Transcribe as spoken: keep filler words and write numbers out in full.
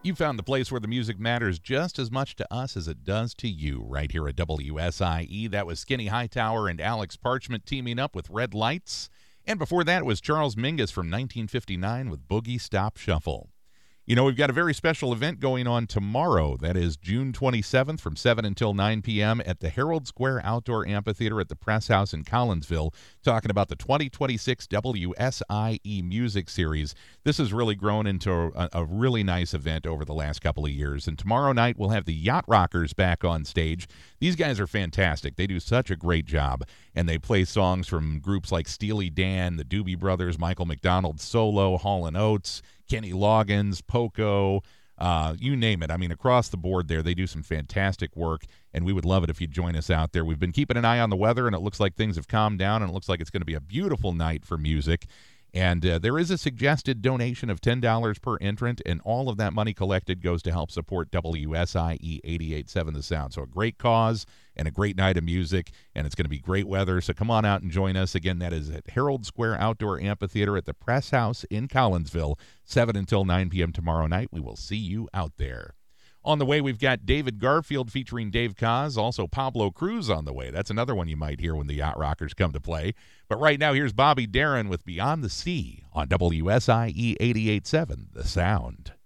You found the place where the music matters just as much to us as it does to you, right here at W S I E. That was Skinny Hightower and Alex Parchment teaming up with Red Lights. And before that, it was Charles Mingus from nineteen fifty-nine with Boogie Stop Shuffle. You know, we've got a very special event going on tomorrow. That is June twenty-seventh from seven until nine p.m. at the Herald Square Outdoor Amphitheater at the Press House in Collinsville, talking about the twenty twenty-six W S I E Music Series. This has really grown into a, a really nice event over the last couple of years. And tomorrow night, we'll have the Yacht Rockers back on stage. These guys are fantastic. They do such a great job. And they play songs from groups like Steely Dan, the Doobie Brothers, Michael McDonald Solo, Hall and Oates, Kenny Loggins, Poco, uh, you name it. I mean, across the board there, they do some fantastic work, and we would love it if you'd join us out there. We've been keeping an eye on the weather, and it looks like things have calmed down, and it looks like it's going to be a beautiful night for music. And uh, there is a suggested donation of ten dollars per entrant, and all of that money collected goes to help support W S I E eighty-eight point seven The Sound. So a great cause and a great night of music, and it's going to be great weather. So come on out and join us. Again, that is at Herald Square Outdoor Amphitheater at the Press House in Collinsville, seven until nine p.m. tomorrow night. We will see you out there. On the way, we've got David Garfield featuring Dave Koz, also Pablo Cruz on the way. That's another one you might hear when the Yacht Rockers come to play. But right now, here's Bobby Darin with Beyond the Sea on W S I E eighty-eight point seven The Sound.